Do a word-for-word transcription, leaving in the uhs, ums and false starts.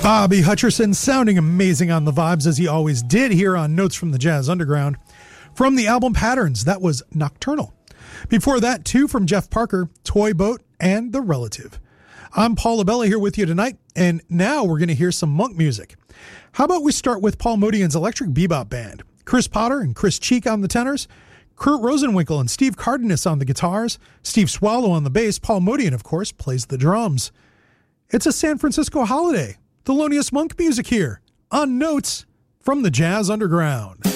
Bobby Hutcherson sounding amazing on the vibes as he always did here on Notes from the Jazz Underground. From the album Patterns, that was Nocturnal. Before that, two from Jeff Parker, Toy Boat and The Relative. I'm Paul Labella here with you tonight, and now we're going to hear some Monk music. How about we start with Paul Modian's Electric Bebop Band? Chris Potter and Chris Cheek on the tenors, Kurt Rosenwinkel and Steve Cardenas on the guitars, Steve Swallow on the bass. Paul Modian, of course, plays the drums. It's a San Francisco holiday. Thelonious Monk music here on Notes from the Jazz Underground.